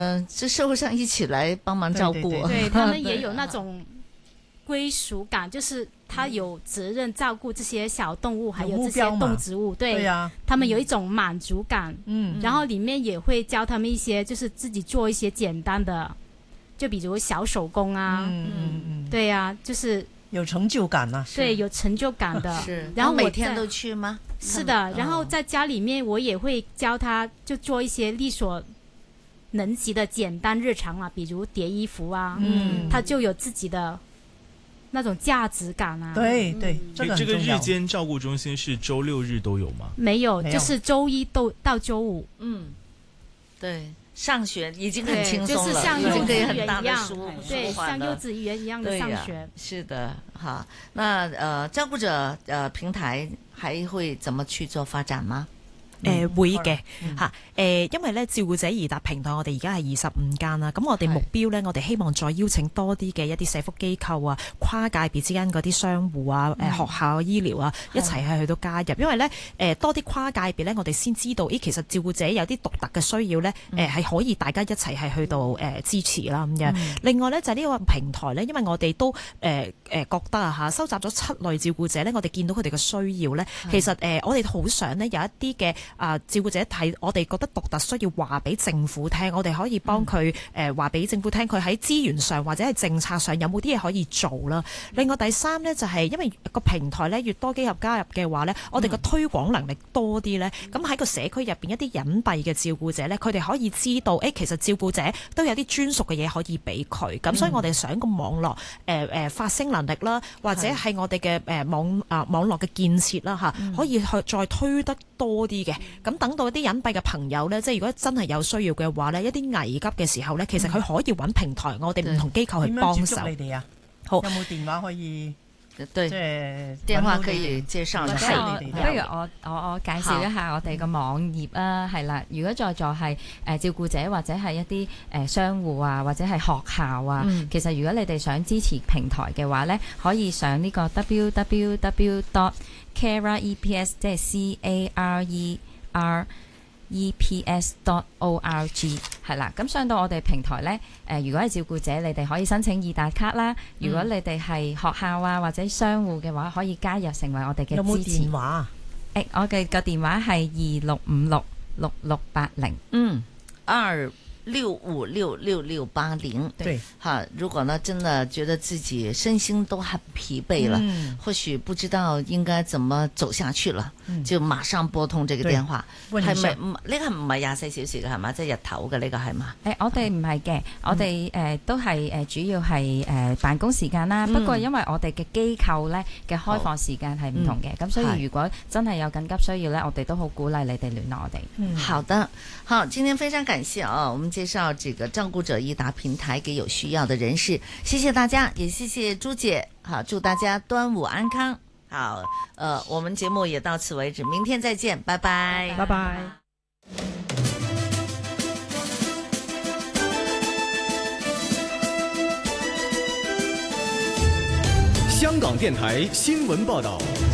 这社会上一起来帮忙照顾， 对他们也有那种归属感，就是他有责任照顾这些小动物，还有这些动植物，对呀，他们有一种满足感。然后里面也会教他们一些，就是自己做一些简单的，就比如小手工啊，对呀，就是有成就感啊， 对，有成就感的。 是， 然后每天都去吗？ 是的，然后在家里面我也会教他，就做一些力所能及的简单日常啊，比如叠衣服啊，他就有自己的那种价值感啊。 对对， 这个日间照顾中心是周六日都有吗？ 没有，就是周一到周五。 对，上学已经很轻松了， 就是像幼稚园一样， 对， 像幼稚园一样的上学。 是的，哈，那照顧者平台還會怎麼去做發展嗎？ 會嘅嚇，因為咧照顧者易達平台，我哋而家係25間啦。咁我哋目標咧，我哋希望再邀請多啲嘅一啲社福機構啊、跨界別之間嗰啲商戶啊、學校醫療啊，一齊係去到加入。因為咧多啲跨界別咧，我哋先知道，其實照顧者有啲獨特嘅需要咧，係可以大家一齊係去到支持啦咁樣。另外咧就係呢個平台咧，因為我哋都覺得啊嚇，收集咗7類照顧者咧，我哋見到佢哋嘅需要咧，其實我哋好想咧有一啲嘅照顧者睇，我哋覺得獨特需要話俾政府聽，我哋可以幫佢話俾政府聽，佢喺資源上或者係政策上有冇啲嘢可以做啦。另外第三呢，就係因為個平台呢越多機構加入嘅話呢，我哋個推廣能力多啲呢。咁喺個社區入邊一啲隱蔽嘅照顧者呢，佢哋可以知道其實照顧者都有啲專屬嘅嘢可以俾佢。咁所以我哋想個網絡發聲能力啦，或者係我哋嘅網絡嘅建設啦嚇，可以去再推得多啲嘅。咁等到一啲隱蔽嘅朋友呢，即係如果真係有需要嘅話呢，一啲危急嘅時候呢，其實佢可以揾平台，我哋唔同機構去幫手。 你哋啊？ 好， 有冇電話可以？ 對， 即係電話可以介紹一下。 不如我介紹一下我哋個網頁啦，係啦。如果在座係照顧者或者係一啲商戶啊，或者係學校啊，其實如果你哋想支持平台嘅話呢，可以上呢個 www.carereps 即係 carereps.org 係啦，咁上到我哋平台呢，如果係照顧者，你哋可以申請易達卡啦；如果你哋係學校啊或者商戶嘅話，可以加入成為我哋嘅支持。 有冇電話？ 我嘅個電話係26566680。 2656680， 對， 哈，如果呢真的覺得自己身心都很疲憊了，或許不知道應該怎麼走下去了，就馬上撥通這個電話。係咪呢個唔係24小時嘅係嘛？即係日頭嘅呢個係嘛？ 我哋唔係嘅，我哋都係主要係辦公時間啦。不過因為我哋嘅機構咧嘅開放時間係唔同嘅，咁所以如果真係有緊急需要咧，我哋都好鼓勵你哋聯絡我哋。 好的，好，今天非常感謝啊，我們介紹這個照顧者易達平台給有需要的人士，謝謝大家，也謝謝朱姐，好，祝大家端午安康。好，我們節目也到此為止，明天再見，拜拜， 拜拜。 香港電台新聞報道。